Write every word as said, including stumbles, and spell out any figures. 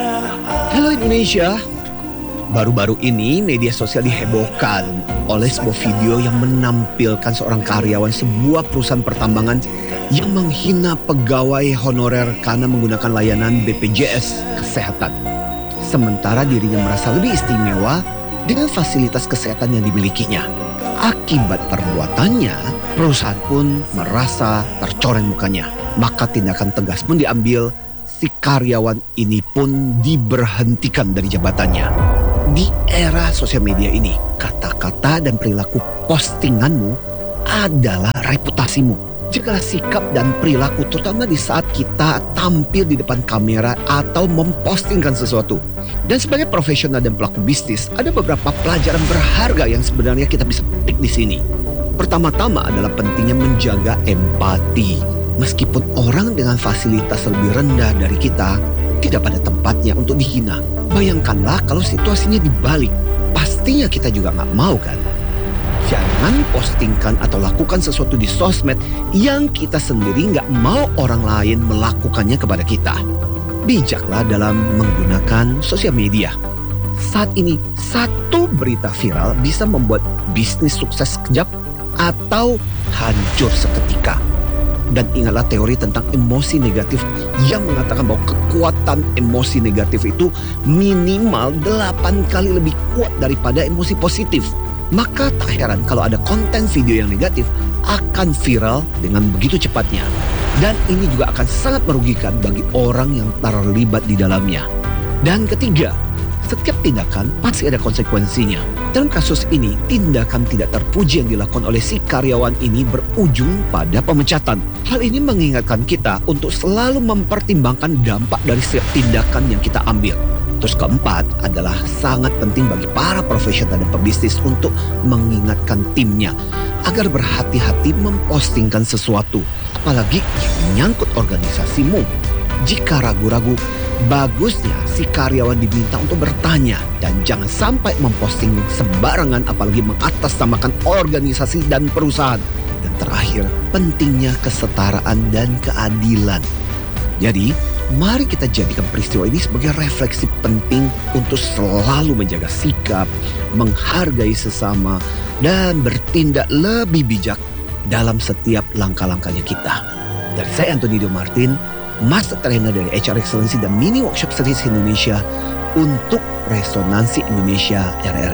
Halo Indonesia. Baru-baru ini media sosial dihebohkan oleh sebuah video yang menampilkan seorang karyawan sebuah perusahaan pertambangan yang menghina pegawai honorer karena menggunakan layanan B P J S Kesehatan. Sementara dirinya merasa lebih istimewa dengan fasilitas kesehatan yang dimilikinya. Akibat perbuatannya, perusahaan pun merasa tercoreng mukanya. Maka tindakan tegas pun diambil, si karyawan ini pun diberhentikan dari jabatannya. Di era sosial media ini, kata-kata dan perilaku postinganmu adalah reputasimu. Jagalah sikap dan perilaku, terutama di saat kita tampil di depan kamera atau mempostingkan sesuatu. Dan sebagai profesional dan pelaku bisnis, ada beberapa pelajaran berharga yang sebenarnya kita bisa petik di sini. Pertama-tama adalah pentingnya menjaga empati. Meskipun orang dengan fasilitas lebih rendah dari kita tidak pada tempatnya untuk dihina. Bayangkanlah kalau situasinya dibalik. Pastinya kita juga gak mau kan? Jangan postingkan atau lakukan sesuatu di sosmed yang kita sendiri gak mau orang lain melakukannya kepada kita. Bijaklah dalam menggunakan sosial media. Saat ini, satu berita viral bisa membuat bisnis sukses sekejap atau hancur seketika. Dan ingatlah teori tentang emosi negatif yang mengatakan bahwa kekuatan emosi negatif itu minimal delapan kali lebih kuat daripada emosi positif. Maka tak heran kalau ada konten video yang negatif akan viral dengan begitu cepatnya. Dan ini juga akan sangat merugikan bagi orang yang terlibat di dalamnya. Dan ketiga, setiap tindakan pasti ada konsekuensinya. Dalam kasus ini, tindakan tidak terpuji yang dilakukan oleh si karyawan ini berujung pada pemecatan. Hal ini mengingatkan kita untuk selalu mempertimbangkan dampak dari setiap tindakan yang kita ambil. Terus keempat adalah sangat penting bagi para profesional dan pebisnis untuk mengingatkan timnya agar berhati-hati mempostingkan sesuatu, apalagi yang menyangkut organisasimu. Jika ragu-ragu, bagusnya si karyawan diminta untuk bertanya dan jangan sampai memposting sembarangan, apalagi mengatasnamakan organisasi dan perusahaan. Dan terakhir, pentingnya kesetaraan dan keadilan. Jadi, mari kita jadikan peristiwa ini sebagai refleksi penting untuk selalu menjaga sikap, menghargai sesama, dan bertindak lebih bijak dalam setiap langkah-langkahnya kita. Dari saya Antoni Dio Martin, Master Trainer dari H R Excellency dan Mini Workshop Series Indonesia untuk Resonansi Indonesia R R